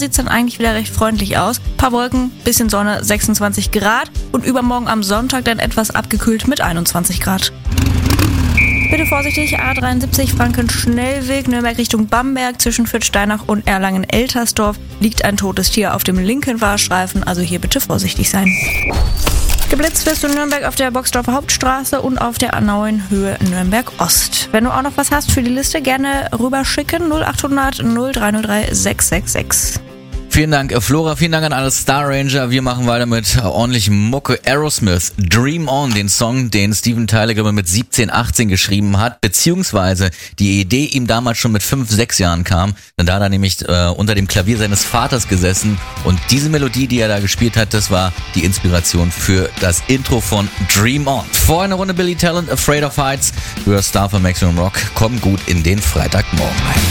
sieht es dann eigentlich wieder recht freundlich aus. Paar Wolken, bisschen Sonne, 26 Grad und übermorgen am Sonntag dann etwas abgekühlt mit 21 Grad. Bitte vorsichtig, A73 Franken-Schnellweg, Nürnberg Richtung Bamberg, zwischen Fürth-Steinach und Erlangen-Eltersdorf liegt ein totes Tier auf dem linken Fahrstreifen, also hier bitte vorsichtig sein. Geblitzt wirst du in Nürnberg auf der Boxdorfer Hauptstraße und auf der A9 Höhe Nürnberg Ost. Wenn du auch noch was hast für die Liste, gerne rüberschicken 0800 0303 666. Vielen Dank, Flora. Vielen Dank an alle Star Ranger. Wir machen weiter mit ordentlichem Mucke. Aerosmith, Dream On, den Song, den Steven Tyler mit 17, 18 geschrieben hat, beziehungsweise die Idee ihm damals schon mit 5, 6 Jahren kam. Denn da hat er nämlich unter dem Klavier seines Vaters gesessen und diese Melodie, die er da gespielt hat, das war die Inspiration für das Intro von Dream On. Vorher eine Runde Billy Talent, Afraid of Heights. Du hörst Star von Maximum Rock. Komm gut in den Freitagmorgen rein.